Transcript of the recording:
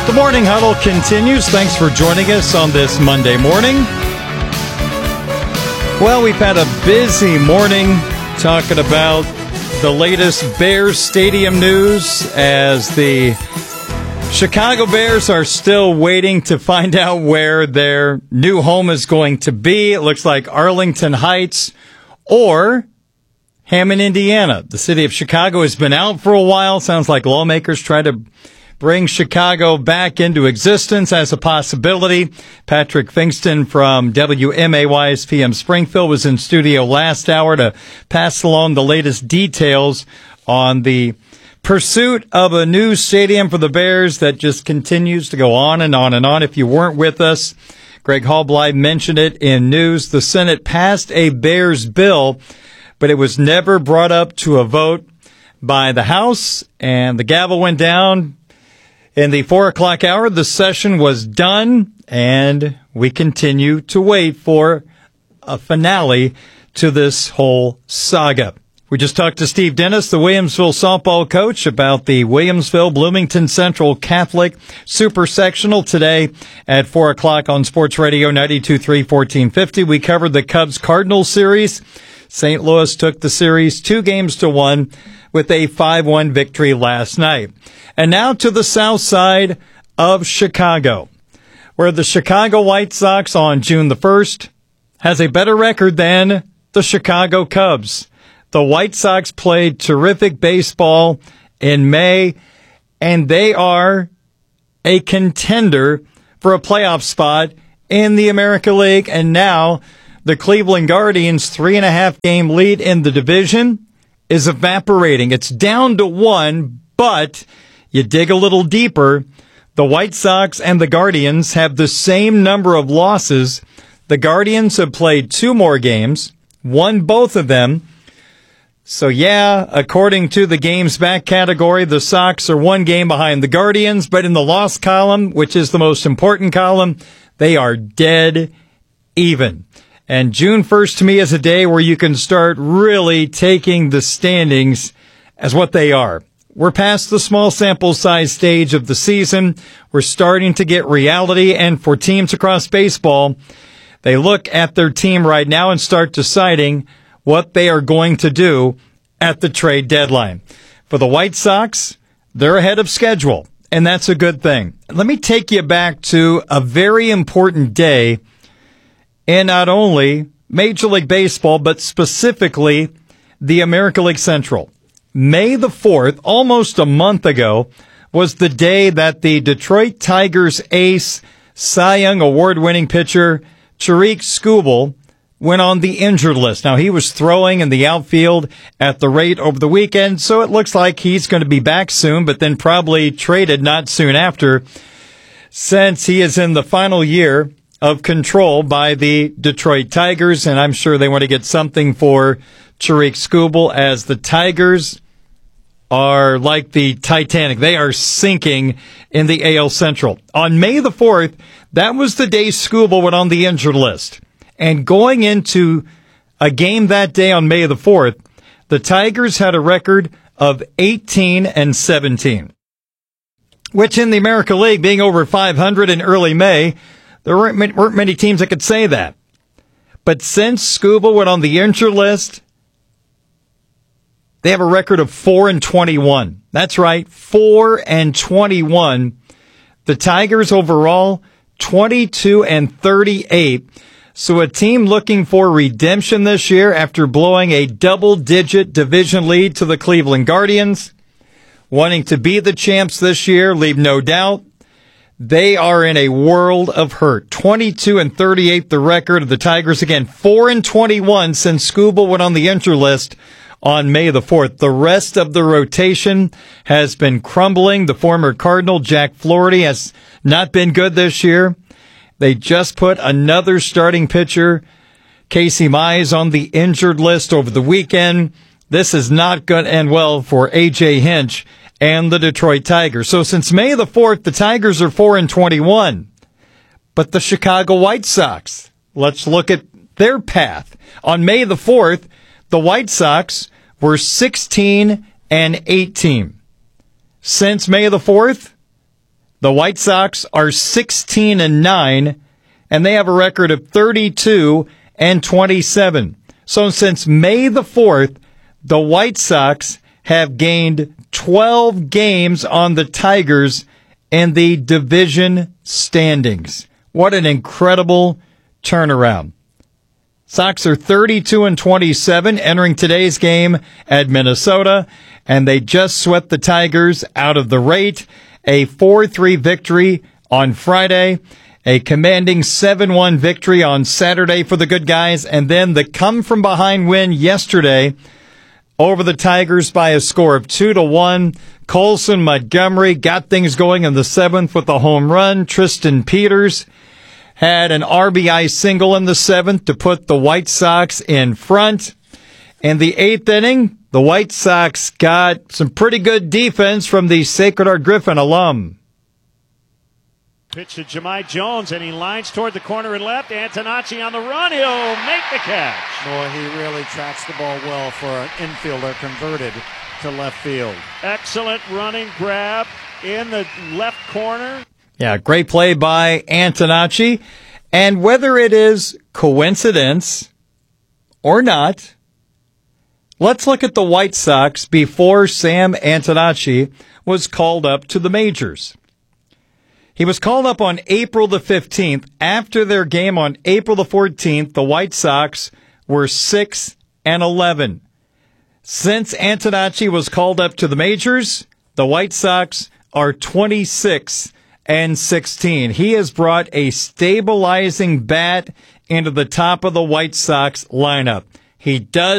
The Morning Huddle continues. Thanks for joining us on this Monday morning. Well, we've had a busy morning talking about the latest Bears Stadium news as the Chicago Bears are still waiting to find out where their new home is going to be. It looks like Arlington Heights or Hammond, Indiana. The city of Chicago has been out for a while. Sounds like lawmakers try to bring Chicago back into existence as a possibility. Patrick Fingston from WMAY's PM Springfield was in studio last hour to pass along the latest details on the pursuit of a new stadium for the Bears that just continues to go on and on and on. If you weren't with us, Greg Halbleib mentioned it in news. The Senate passed a Bears bill, but it was never brought up to a vote by the House, and the gavel went down. In the 4 o'clock hour, the session was done, and we continue to wait for a finale to this whole saga. We just talked to Steve Dennis, the Williamsville softball coach, about the Williamsville Bloomington Central Catholic Super Sectional today at 4 o'clock on Sports Radio 92.3 1450. We covered the Cubs-Cardinals series. St. Louis took the series 2-1 with a 5-1 victory last night. And now to the south side of Chicago, where the Chicago White Sox on June the 1st has a better record than the Chicago Cubs. The White Sox played terrific baseball in May, and they are a contender for a playoff spot in the American League. And now the Cleveland Guardians' 3.5-game lead in the division is evaporating. It's down to 1, but you dig a little deeper, the White Sox and the Guardians have the same number of losses. The Guardians have played 2 more games, won both of them. So yeah, according to the games back category, the Sox are 1 game behind the Guardians, but in the loss column, which is the most important column, they are dead even. And June 1st to me is a day where you can start really taking the standings as what they are. We're past the small sample size stage of the season. We're starting to get reality. And for teams across baseball, they look at their team right now and start deciding what they are going to do at the trade deadline. For the White Sox, they're ahead of schedule, and that's a good thing. Let me take you back to a very important day in not only Major League Baseball, but specifically the American League Central. May the 4th, almost a month ago, was the day that the Detroit Tigers ace, Cy Young award-winning pitcher Tarik Skubal went on the injured list. Now, he was throwing in the outfield at the rate over the weekend, so it looks like he's going to be back soon, but then probably traded not soon after, since he is in the final year of control by the Detroit Tigers, and I'm sure they want to get something for Tarik Skubal, as the Tigers are like the Titanic. They are sinking in the AL Central. On May the 4th, that was the day Skubal went on the injured list. And going into a game that day on May the 4th, the Tigers had a record of 18-17, which in the American League, being over 500 in early May, there weren't many teams that could say that. But since Skubal went on the injured list, they have a record of 4-21. That's right, 4-21. The Tigers overall, 22-38. So a team looking for redemption this year after blowing a double-digit division lead to the Cleveland Guardians, wanting to be the champs this year, leave no doubt. They are in a world of hurt. 22-38, the record of the Tigers. Again, 4-21 since Skubal went on the injured list on May the 4th. The rest of the rotation has been crumbling. The former Cardinal, Jack Flaherty, has not been good this year. They just put another starting pitcher, Casey Mize, on the injured list over the weekend. This is not going to end well for A.J. Hinch and the Detroit Tigers. So since May the 4th, the Tigers are 4-21. But the Chicago White Sox, let's look at their path. On May the 4th, the White Sox were 16-18. Since May the 4th, The White Sox are 16-9, and they have a record of 32-27. So since May the 4th, the White Sox have gained 12 games on the Tigers in the division standings. What an incredible turnaround. Sox are 32-27 entering today's game at Minnesota, and they just swept the Tigers out of the rate. A 4-3 victory on Friday, a commanding 7-1 victory on Saturday for the good guys, and then the come-from-behind win yesterday over the Tigers by a score of 2-1. Colson Montgomery got things going in the 7th with a home run. Tristan Peters had an RBI single in the 7th to put the White Sox in front. In the 8th inning, the White Sox got some pretty good defense from the Sacred Heart Griffin alum. Pitch to Jahmai Jones, and he lines toward the corner and left. Antonacci on the run. He'll make the catch. Boy, he really tracks the ball well for an infielder converted to left field. Excellent running grab in the left corner. Yeah, great play by Antonacci. And whether it is coincidence or not, let's look at the White Sox before Sam Antonacci was called up to the majors. He was called up on April the 15th. After their game on April the 14th, the White Sox were 6-11. Since Antonacci was called up to the majors, the White Sox are 26-16. He has brought a stabilizing bat into the top of the White Sox lineup. He does